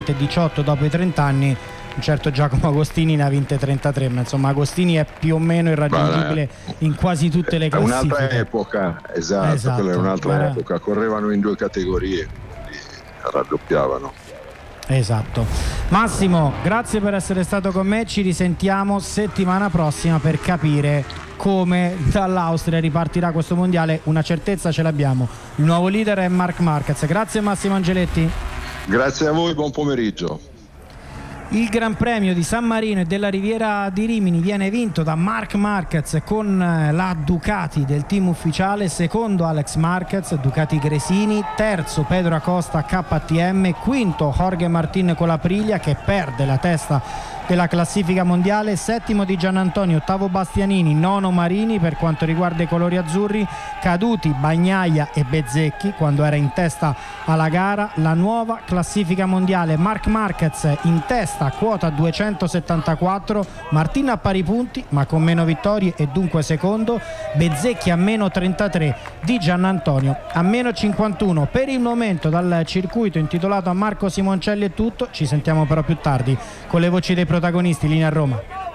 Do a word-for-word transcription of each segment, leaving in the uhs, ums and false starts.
diciotto dopo i trenta anni. Un certo Giacomo Agostini ne ha vinte trentatré, ma insomma Agostini è più o meno irraggiungibile in quasi tutte le classifiche. È un'altra epoca, esatto, esatto. Quella è un'altra Guarda. epoca, correvano in due categorie, quindi raddoppiavano. Esatto. Massimo, grazie per essere stato con me, ci risentiamo settimana prossima per capire come dall'Austria ripartirà questo mondiale. Una certezza ce l'abbiamo, il nuovo leader è Marc Marquez. Grazie Massimo Angeletti. Grazie a voi, buon pomeriggio. Il Gran Premio di San Marino e della Riviera di Rimini viene vinto da Marc Marquez con la Ducati del team ufficiale, secondo Alex Marquez, Ducati Gresini, terzo Pedro Acosta K T M, quinto Jorge Martin con la Aprilia che perde la testa della classifica mondiale, settimo Di Giannantonio, ottavo Bastianini, nono Marini. Per quanto riguarda i colori azzurri, caduti Bagnaia e Bezzecchi quando era in testa alla gara. La nuova classifica mondiale, Marc Marquez in testa a quota duecentosettantaquattro, Martin a pari punti ma con meno vittorie e dunque secondo, Bezzecchi a meno trentatré, Di Giannantonio a meno cinquantuno. Per il momento dal circuito intitolato a Marco Simoncelli è tutto, ci sentiamo però più tardi con le voci dei protagonisti. Linea a Roma.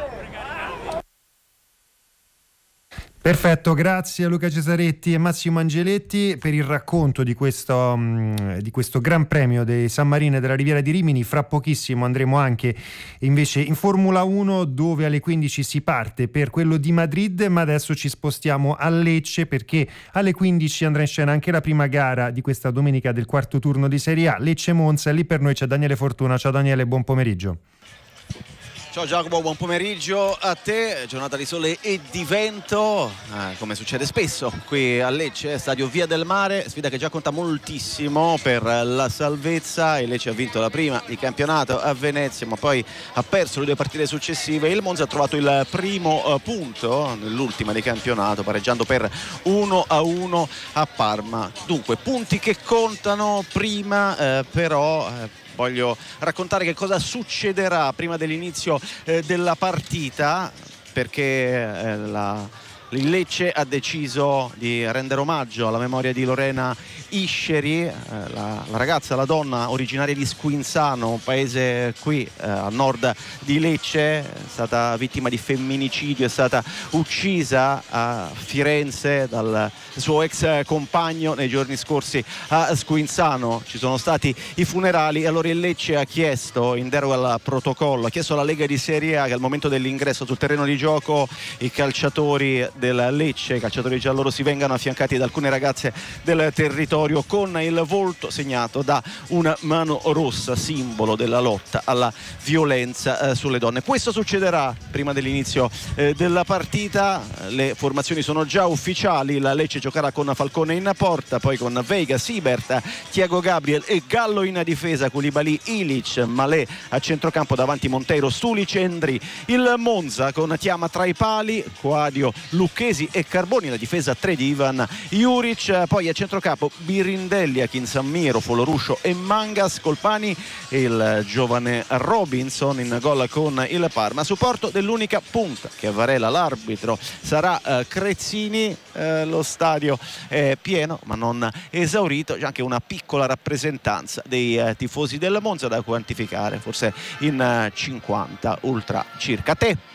Perfetto, grazie a Luca Cesaretti e Massimo Angeletti per il racconto di questo, um, di questo Gran Premio dei San Marino e della Riviera di Rimini. Fra pochissimo andremo anche invece in Formula uno, dove alle quindici si parte per quello di Madrid, ma adesso ci spostiamo a Lecce perché alle quindici andrà in scena anche la prima gara di questa domenica del quarto turno di Serie A, Lecce-Monza. Lì per noi c'è Daniele Fortuna. Ciao Daniele, buon pomeriggio. Ciao Giacomo, buon pomeriggio a te. Giornata di sole e di vento, eh, come succede spesso qui a Lecce, stadio Via del Mare, sfida che già conta moltissimo per la salvezza. Il Lecce ha vinto la prima di campionato a Venezia, ma poi ha perso le due partite successive. Il Monza ha trovato il primo eh, punto nell'ultima di campionato, pareggiando per uno a uno a Parma. Dunque, punti che contano. Prima eh, però... Eh, voglio raccontare che cosa succederà prima dell'inizio eh, della partita, perché eh, la, il Lecce ha deciso di rendere omaggio alla memoria di Lorena Isceri, eh, la, la ragazza, la donna originaria di Squinzano, un paese qui eh, a nord di Lecce, è stata vittima di femminicidio, è stata uccisa a Firenze dal suo ex compagno nei giorni scorsi a Squinzano. Ci sono stati i funerali e allora il Lecce ha chiesto, in deroga al protocollo, ha chiesto alla Lega di Serie A che al momento dell'ingresso sul terreno di gioco i calciatori del Lecce, i calciatori giallorossi, vengano affiancati da alcune ragazze del territorio con il volto segnato da una mano rossa, simbolo della lotta alla violenza eh, sulle donne. Questo succederà prima dell'inizio eh, della partita. Le formazioni sono già ufficiali. La Lecce giocherà con Falcone in porta, poi con Veiga, Sibert, Thiago Gabriel e Gallo in difesa, Koulibaly, Ilic, Malé a centrocampo, davanti Monteiro, Sulic e Endri. Il Monza con Tiama tra i pali, Quadio, Lucchesi e Carboni, la difesa tre di Ivan Juric, poi a centrocampo Birindelli, Akin Sammiro, Foloruscio e Mangas, Colpani e il giovane Robinson in gol con il Parma. A supporto dell'unica punta che avvarela l'arbitro sarà eh, Crezzini. Eh, lo stadio è pieno ma non esaurito, c'è anche una piccola rappresentanza dei eh, tifosi del Monza da quantificare, forse in eh, cinquanta ultra circa. A te.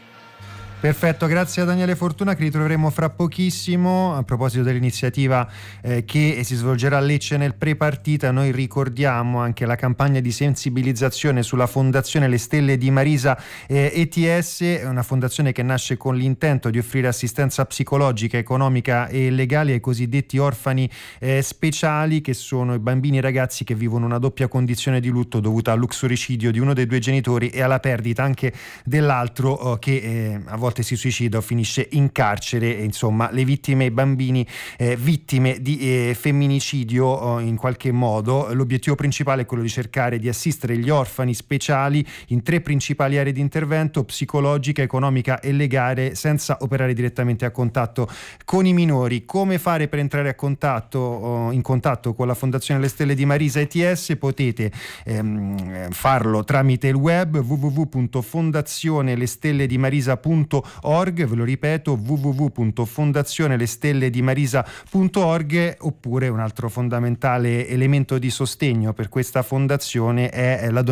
Perfetto, grazie a Daniele Fortuna, che ritroveremo fra pochissimo. A proposito dell'iniziativa eh, che si svolgerà a Lecce nel pre-partita, noi ricordiamo anche la campagna di sensibilizzazione sulla fondazione Le Stelle di Marisa eh, E T S, una fondazione che nasce con l'intento di offrire assistenza psicologica, economica e legale ai cosiddetti orfani eh, speciali, che sono i bambini e ragazzi che vivono una doppia condizione di lutto dovuta al luxoricidio di uno dei due genitori e alla perdita anche dell'altro, eh, che eh, a volte si suicida o finisce in carcere. E insomma, le vittime, i bambini eh, vittime di eh, femminicidio eh, in qualche modo. L'obiettivo principale è quello di cercare di assistere gli orfani speciali in tre principali aree di intervento: psicologica, economica e legale, senza operare direttamente a contatto con i minori. Come fare per entrare a contatto in contatto con la Fondazione Le Stelle di Marisa E T S? Potete ehm, farlo tramite il web w w w punto fondazione le stelle di marisa punto punto org, ve lo ripeto, w w w punto fondazione le stelle di marisa punto org. Oppure un altro fondamentale elemento di sostegno per questa fondazione è la